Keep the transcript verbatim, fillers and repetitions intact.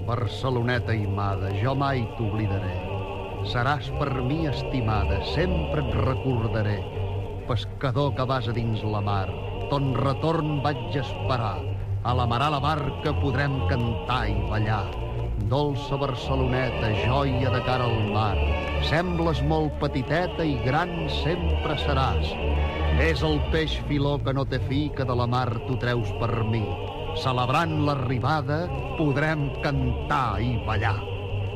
Barceloneta aimada, jo mai t'oblidaré. Seràs per mi estimada, sempre et recordaré. Pescador que vas a dins la mar, ton retorn vaig esperar. A la mar a la barca podrem cantar i ballar. Dolça Barceloneta, joia de cara al mar, sembles molt petiteta i gran sempre seràs. És el peix filó que no té fi, que de la mar tu treus per mi. Celebrant l'arribada podrem cantar i ballar.